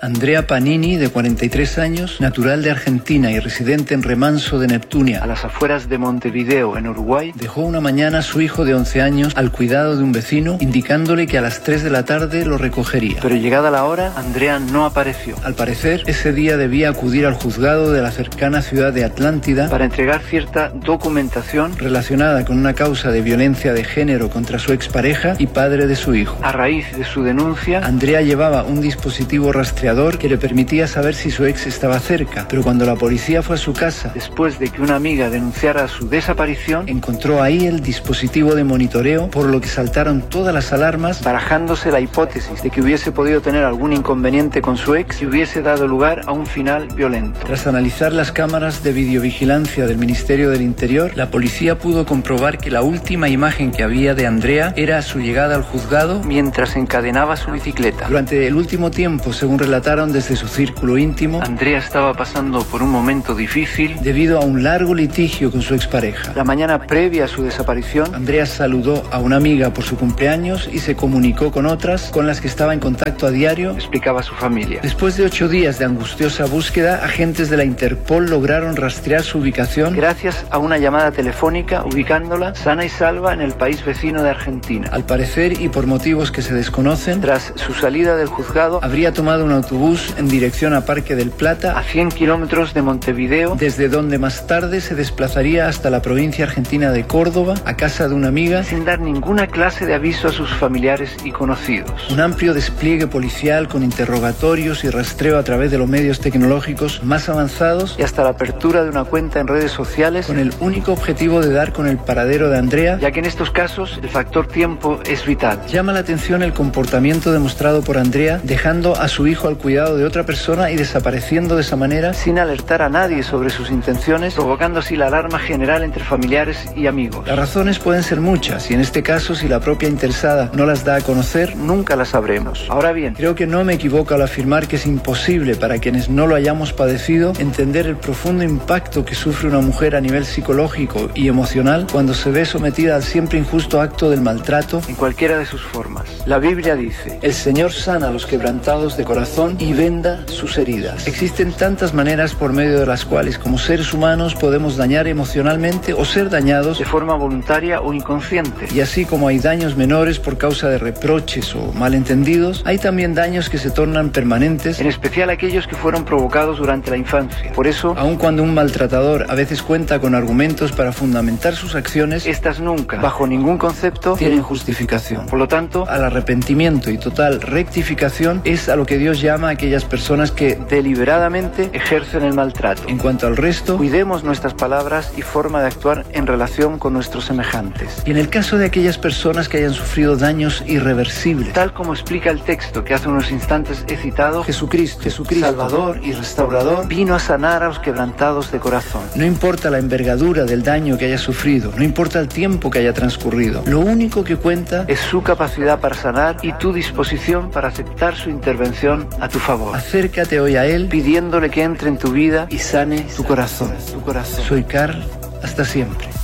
Andrea Panini, de 43 años, natural de Argentina y residente en Remanso de Neptunia, a las afueras de Montevideo, en Uruguay, dejó una mañana a su hijo de 11 años al cuidado de un vecino, indicándole que a las 3 de la tarde lo recogería. Pero llegada la hora, Andrea no apareció. Al parecer, ese día debía acudir al juzgado de la cercana ciudad de Atlántida para entregar cierta documentación relacionada con una causa de violencia de género contra su expareja y padre de su hijo. A raíz de su denuncia, Andrea llevaba un dispositivo rastreador que le permitía saber si su ex estaba cerca, pero cuando la policía fue a su casa, después de que una amiga denunciara su desaparición, encontró ahí el dispositivo de monitoreo, por lo que saltaron todas las alarmas, barajándose la hipótesis de que hubiese podido tener algún inconveniente con su ex y hubiese dado lugar a un final violento. Tras analizar las cámaras de videovigilancia del Ministerio del Interior, la policía pudo comprobar que la última imagen que había de Andrea era su llegada al juzgado mientras encadenaba su bicicleta. Durante el último tiempo, según relataron desde su círculo íntimo, Andrea estaba pasando por un momento difícil debido a un largo litigio con su expareja. La mañana previa a su desaparición, Andrea saludó a una amiga por su cumpleaños y se comunicó con otras con las que estaba en contacto a diario, explicaba su familia. Después de 8 días de angustiosa búsqueda, agentes de la Interpol lograron rastrear su ubicación gracias a una llamada telefónica, ubicándola sana y salva en el país vecino de Argentina. Al parecer, y por motivos que se desconocen, tras su salida del juzgado, habría tomado un autobús en dirección a Parque del Plata, a 100 kilómetros de Montevideo, desde donde más tarde se desplazaría hasta la provincia argentina de Córdoba, a casa de una amiga, sin dar ninguna clase de aviso a sus familiares y conocidos. Un amplio despliegue policial con interrogatorios y rastreo a través de los medios tecnológicos más avanzados y hasta la apertura de una cuenta en redes sociales con el único objetivo de dar con el paradero de Andrea, ya que en estos casos el factor tiempo es vital. Llama la atención el comportamiento demostrado por Andrea, dejando a su hijo al cuidado de otra persona y desapareciendo de esa manera sin alertar a nadie sobre sus intenciones, provocando así la alarma general entre familiares y amigos. Las razones pueden ser muchas y en este caso, si la propia interesada no las da a conocer, nunca las sabremos. Ahora bien, creo que no me equivoco al afirmar que es imposible para quienes no lo hayamos padecido entender el profundo impacto que sufre una mujer a nivel psicológico y emocional cuando se ve sometida al siempre injusto acto del maltrato en cualquiera de sus formas. La Biblia dice: el Señor sana a los quebrantados de corazón y venda sus heridas. Existen tantas maneras por medio de las cuales como seres humanos podemos dañar emocionalmente o ser dañados de forma voluntaria o inconsciente. Y así como hay daños menores por causa de reproches o malentendidos, hay también daños que se tornan permanentes, en especial aquellos que fueron provocados durante la infancia. Por eso, aun cuando un maltratador a veces cuenta con argumentos para fundamentar sus acciones, estas nunca, bajo ningún concepto, tienen justificación. Por lo tanto, al arrepentimiento y total rectificación es a lo que Dios llama a aquellas personas que deliberadamente ejercen el maltrato. En cuanto al resto, cuidemos nuestras palabras y forma de actuar en relación con nuestros semejantes. Y en el caso de aquellas personas que hayan sufrido daños irreversibles, tal como explica el texto que hace unos instantes he citado, Jesucristo, Salvador y Restaurador, vino a sanar a los quebrantados de corazón. No importa la envergadura del daño que haya sufrido, no importa el tiempo que haya transcurrido, lo único que cuenta es su capacidad para sanar y tu disposición para aceptar su intervención a tu favor. Acércate hoy a Él pidiéndole que entre en tu vida y sane tu corazón. Soy Carl, hasta siempre.